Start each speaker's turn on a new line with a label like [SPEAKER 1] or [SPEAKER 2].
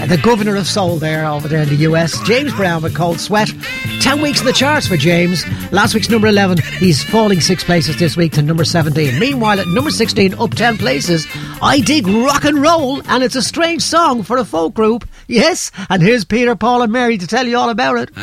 [SPEAKER 1] The governor of soul there, over there in the US, James Brown with Cold Sweat. 10 weeks in the charts for James. Last week's number 11, he's falling 6 places this week to number 17. Meanwhile, at number 16, up 10 places, I Dig Rock and Roll, and it's a strange song for a folk group. Yes, and here's Peter, Paul and Mary to tell you all about it.